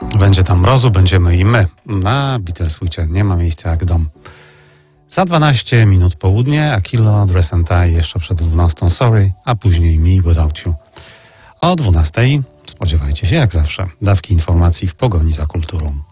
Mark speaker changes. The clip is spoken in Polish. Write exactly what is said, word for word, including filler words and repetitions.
Speaker 1: Będzie tam mrozu, będziemy i my. Na Bittersweetie nie ma miejsca jak dom. Za dwanaście minut południe, Akilo, Dress and Tie jeszcze przed dwunastą, Sorry, a później Me Without You. O dwunastej spodziewajcie się jak zawsze dawki informacji w pogoni za kulturą.